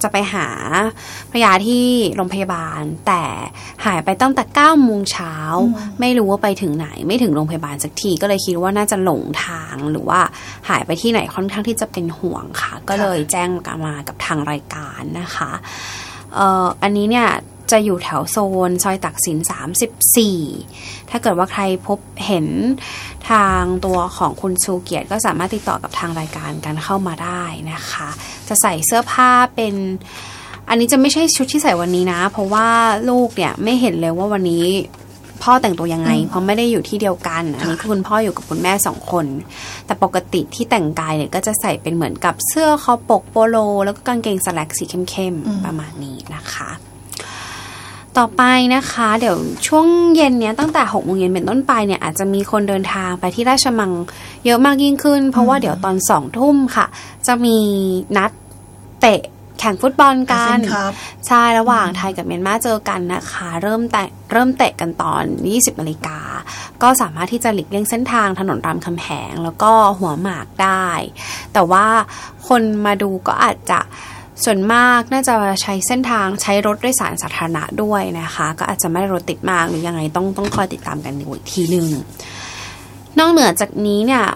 จะไปหาภรรยาที่โรงพยาบาลแต่หายไปตั้งแต่ 9 โมงเช้าไม่รู้ว่าไปถึงไหนไม่ถึงโรงพยาบาลสักทีก็เลยคิดว่าน่าจะหลงทางหรือว่าหายไปที่ไหนค่อนข้างที่จะเป็นห่วงค่ะก็เลยแจ้งมากับทางรายการนะคะอันนี้เนี่ยจะอยู่แถวโซนซอยตักสิน34ถ้าเกิดว่าใครพบเห็นทางตัวของคุณชูเกียรติก็สามารถติดต่อกับทางรายการกันเข้ามาได้นะคะจะใส่เสื้อผ้าเป็นอันนี้จะไม่ใช่ชุดที่ใส่วันนี้นะเพราะว่าลูกเนี่ยไม่เห็นเลยว่าวันนี้พ่อแต่งตัวยังไงเพราะไม่ได้อยู่ที่เดียวกันอันนี้คุณพ่ออยู่กับคุณแม่2คนแต่ปกติที่แต่งกายเนี่ยก็จะใส่เป็นเหมือนกับเสื้อคอปกโปโลแล้วก็กางเกงสแล็กสีเข้มๆประมาณนี้นะคะต่อไปนะคะเดี๋ยวช่วงเย็นเนี้ยตั้งแต่ 6 โมงเย็นเป็นต้นไปเนี่ยอาจจะมีคนเดินทางไปที่ราชมังเยอะมากยิ่งขึ้นเพราะว่าเดี๋ยวตอน 20:00 นค่ะจะมีนัดเตะแข่งฟุตบอลกันใช่ระหว่างไทยกับเมียนมาเจอกันนะคะเริ่มเตะกันตอน 20:00 นก็สามารถที่จะหลีกเลี่ยงเส้นทางถนนรามคำแหงแล้วก็หัวหมากได้แต่ว่าคนมาดูก็อาจจะส่วนมากน่าจะใช้เส้นทางใช้รถโดยสารสาธารณะด้วยนะคะก็อาจจะไม่ได้รถติดมากหรือยังไงต้องคอยติดตามกันอีกทีนึงนอกเหนือจากนี้เนี่ย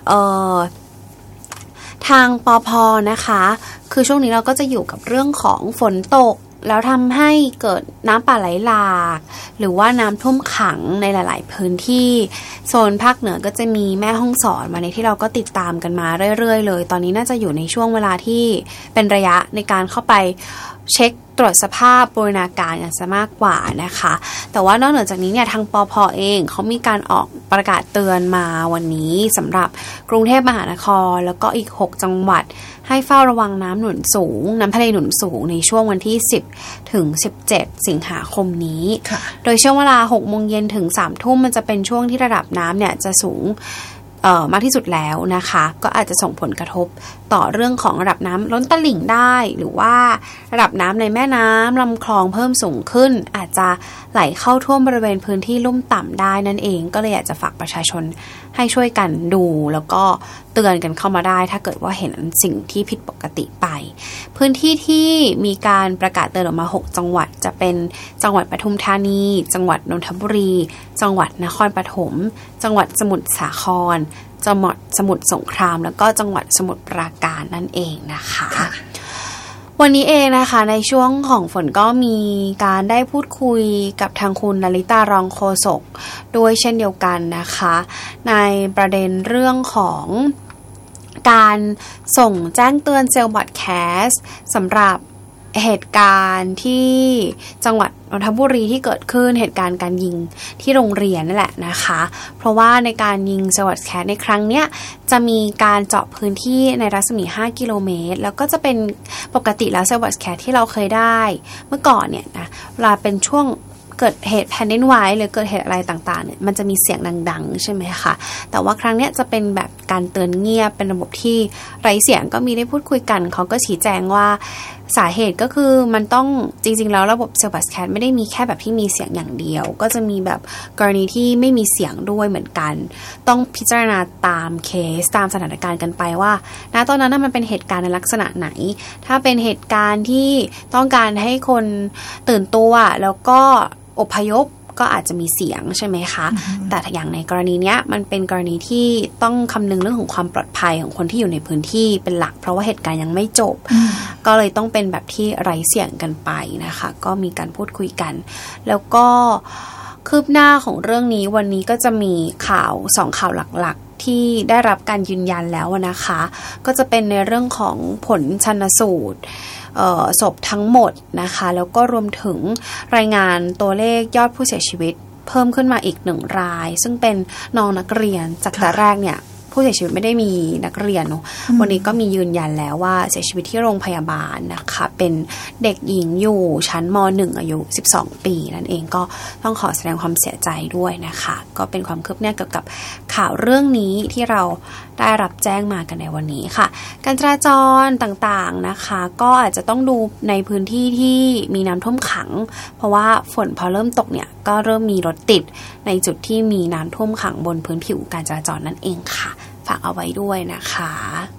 ทางปภ.นะคะคือช่วงนี้เราก็จะอยู่กับเรื่องของฝนตกแล้วทำให้เกิดน้ำป่าไหลหลากหรือว่าน้ำท่วมขังในหลายๆพื้นที่โซนภาคเหนือก็จะมีแม่ฮ่องสอนมาในที่เราก็ติดตามกันมาเรื่อยๆเลยตอนนี้น่าจะอยู่ในช่วงเวลาที่เป็นระยะในการเข้าไปเช็คตรวจสภาพบูรณาการอย่างซะมากกว่านะคะแต่ว่านอกเหนือจากนี้เนี่ยทางปภ.เองเขามีการออกประกาศเตือนมาวันนี้สำหรับกรุงเทพมหานครแล้วก็อีก6จังหวัดให้เฝ้าระวังน้ำทะเลหนุนสูงในช่วงวันที่10ถึง17สิงหาคมนี้โดยช่วงเวลา 6 โมงเย็นถึง 3 ทุ่มมันจะเป็นช่วงที่ระดับน้ำเนี่ยจะสูงมากที่สุดแล้วนะคะก็อาจจะส่งผลกระทบต่อเรื่องของระดับน้ำล้นตลิ่งได้หรือว่าระดับน้ำในแม่น้ำลำคลองเพิ่มสูงขึ้นอาจจะไหลเข้าท่วมบริเวณพื้นที่ลุ่มต่ำได้นั่นเองก็เลยอยากจะฝากประชาชนให้ช่วยกันดูแล้วก็เตือนกันเข้ามาได้ถ้าเกิดว่าเห็นสิ่งที่ผิดปกติไปพื้นที่ที่มีการประกาศเตือนออกมา6จังหวัดจะเป็นจังหวัดปทุมธานีจังหวัดนนทบุรีจังหวัดนครปฐมจังหวัดสมุทรสาครจังหวัดสมุทรสงครามแล้วก็จังหวัดสมุทรปราการนั่นเองนะคะวันนี้เองนะคะในช่วงของฝนก็มีการได้พูดคุยกับทางคุณลลิตารองโฆษกด้วยเช่นเดียวกันนะคะในประเด็นเรื่องของการส่งแจ้งเตือนเซลล์บอดแคสต์สำหรับเหตุการณ์ที่จังหวัดนนทบุรีที่เกิดขึ้นเหตุการณ์การยิงที่โรงเรียนนั่นแหละนะคะเพราะว่าในการยิงเซลล์บอดแคสต์ในครั้งเนี้ยจะมีการเจาะพื้นที่ในรัศมี5 กิโลเมตรแล้วก็จะเป็นปกติแล้วเซลล์บอดแคสต์ที่เราเคยได้เมื่อก่อนเนี่ยนะเวลาเป็นช่วงเกิดเหตุแผ่นดินไหวหรือเกิดเหตุอะไรต่างๆเนี่ยมันจะมีเสียงดังๆใช่ไหมคะแต่ว่าครั้งนี้จะเป็นแบบการเตือนเงียบเป็นระบบที่ไร้เสียงก็มีได้พูดคุยกันเขาก็ชี้แจงว่าสาเหตุก็คือมันต้องจริงๆแล้วระบบเซลล์บอดแคสต์ไม่ได้มีแค่แบบที่มีเสียงอย่างเดียวก็จะมีแบบกรณีที่ไม่มีเสียงด้วยเหมือนกันต้องพิจารณาตามเคสตามสถานการณ์กันไปว่าณตอนนั้นมันเป็นเหตุการณ์ในลักษณะไหนถ้าเป็นเหตุการณ์ที่ต้องการให้คนตื่นตัวแล้วก็อพยพก็อาจจะมีเสียงใช่ไหมคะแต่อย่างในกรณีเนี้ยมันเป็นกรณีที่ต้องคำนึงเรื่องของความปลอดภัยของคนที่อยู่ในพื้นที่เป็นหลักเพราะว่าเหตุการณ์ยังไม่จบก็เลยต้องเป็นแบบที่ไร้เสียงกันไปนะคะก็มีการพูดคุยกันแล้วก็คืบหน้าของเรื่องนี้วันนี้ก็จะมีข่าว2ข่าวหลักๆที่ได้รับการยืนยันแล้วนะคะก็จะเป็นในเรื่องของผลชันสูตรศพทั้งหมดนะคะแล้วก็รวมถึงรายงานตัวเลขยอดผู้เสียชีวิตเพิ่มขึ้นมาอีก1 รายซึ่งเป็นน้องนักเรียนจากแต่แรกเนี่ยผู้เสียชีวิตไม่ได้มีนักเรียนเนาะวันนี้ก็มียืนยันแล้วว่าเสียชีวิตที่โรงพยาบาลนะคะเป็นเด็กหญิงอยู่ชั้นม.1 อายุ12 ปีนั่นเองก็ต้องขอแสดงความเสียใจด้วยนะคะก็เป็นความคืบหน้าเกี่ยวกับข่าวเรื่องนี้ที่เราได้รับแจ้งมากันในวันนี้ค่ะการจราจรต่างๆนะคะก็อาจจะต้องดูในพื้นที่ที่มีน้ำท่วมขังเพราะว่าฝนพอเริ่มตกเนี่ยก็เริ่มมีรถติดในจุดที่มีน้ำท่วมขังบนพื้นผิวการจราจรนั่นเองค่ะฝากเอาไว้ด้วยนะคะ